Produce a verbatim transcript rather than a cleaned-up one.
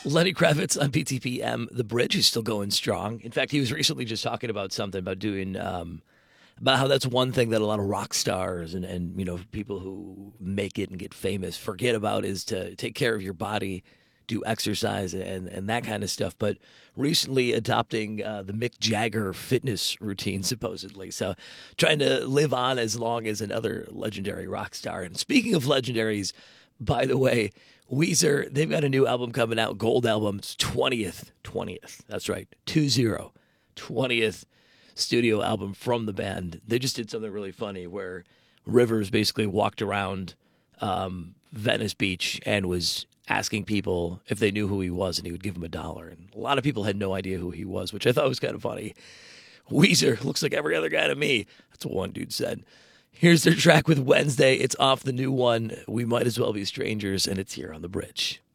Lenny Kravitz on P T P M, The Bridge, is still going strong. In fact, he was recently just talking about something about doing, um, about how that's one thing that a lot of rock stars and, and, you know, people who make it and get famous forget about is to take care of your body, do exercise and, and that kind of stuff. But recently adopting uh, the Mick Jagger fitness routine, supposedly. So trying to live on as long as another legendary rock star. And speaking of legendaries, by the way, Weezer, they've got a new album coming out, Gold Album, it's twentieth, twentieth. That's right, two zero, twentieth studio album from the band. They just did something really funny where Rivers basically walked around um, Venice Beach and was asking people if they knew who he was, and he would give them a dollar. And a lot of people had no idea who he was, which I thought was kind of funny. Weezer looks like every other guy to me. That's what one dude said. Here's their track with Wednesday. It's off the new one, We Might As Well Be Strangers, and it's here on The Bridge.